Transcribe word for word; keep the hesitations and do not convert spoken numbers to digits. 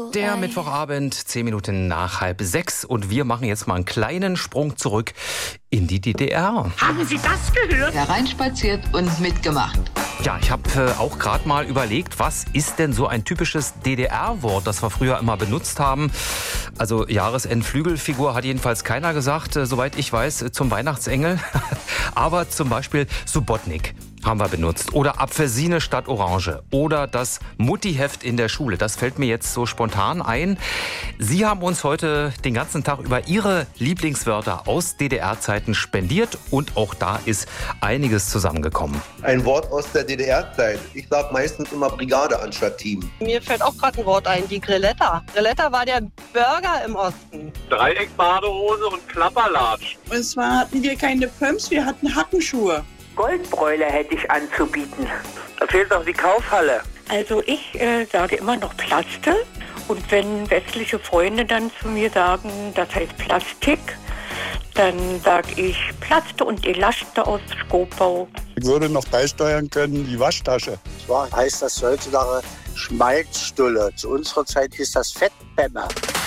Der Mittwochabend, zehn Minuten nach halb sechs. Und wir machen jetzt mal einen kleinen Sprung zurück in die D D R. Haben Sie das gehört? Hereinspaziert und mitgemacht. Ja, ich habe äh, auch gerade mal überlegt, was ist denn so ein typisches D D R-Wort, das wir früher immer benutzt haben. Also Jahresendflügelfigur hat jedenfalls keiner gesagt, äh, soweit ich weiß, äh, zum Weihnachtsengel. Aber zum Beispiel Subotnik haben wir benutzt. Oder Apfelsine statt Orange. Oder das Muttiheft in der Schule. Das fällt mir jetzt so spontan ein. Sie haben uns heute den ganzen Tag über Ihre Lieblingswörter aus D D R-Zeiten spendiert. Und auch da ist einiges zusammengekommen. Ein Wort aus der D D R-Zeit. Ich sage meistens immer Brigade anstatt Team. Mir fällt auch gerade ein Wort ein, die Grilletta. Grilletta war der Burger im Osten. Dreieckbadehose und Klapperlatsch. Und zwar hatten wir keine Pumps, wir hatten Hackenschuhe. Goldbräuler hätte ich anzubieten. Da fehlt noch die Kaufhalle. Also ich äh, sage immer noch Plaste. Und wenn westliche Freunde dann zu mir sagen, das heißt Plastik, dann sage ich Plaste und Elaste aus Skopau. Ich würde noch beisteuern können die Waschtasche. Zwar heißt das heutzutage Schmalzstulle. Zu unserer Zeit hieß das Fettbämmer.